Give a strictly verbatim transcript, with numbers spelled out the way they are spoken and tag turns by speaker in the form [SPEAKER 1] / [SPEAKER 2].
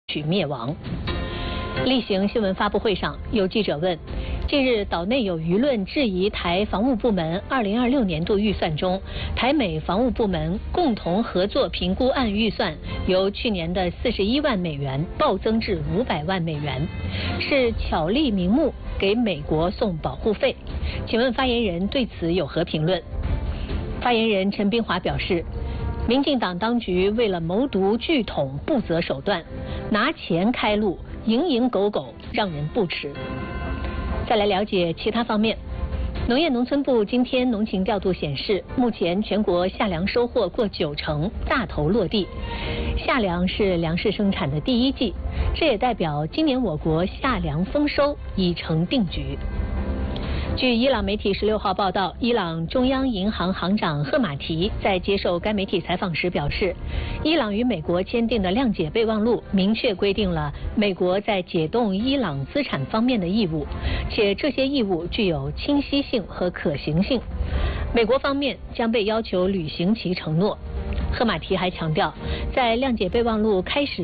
[SPEAKER 1] 取灭亡。例行新闻发布会上，有记者问：近日岛内有舆论质疑台防务部门二零二六年度预算中，台美防务部门共同合作评估案预算由去年的四十一万美元暴增至五百万美元，是巧立名目给美国送保护费。请问发言人对此有何评论？发言人陈斌华表示，民进党当局为了谋独拒统不择手段，拿钱开路，蝇营狗苟，让人不齿。再来了解其他方面。农业农村部今天农情调度显示，目前全国夏粮收获过九成，大头落地。夏粮是粮食生产的第一季，这也代表今年我国夏粮丰收已成定局。据伊朗媒体十六号报道，伊朗中央银行行长赫马提在接受该媒体采访时表示，伊朗与美国签订的谅解备忘录明确规定了美国在解冻伊朗资产方面的义务，且这些义务具有清晰性和可行性，美国方面将被要求履行其承诺。赫马提还强调，在谅解备忘录开始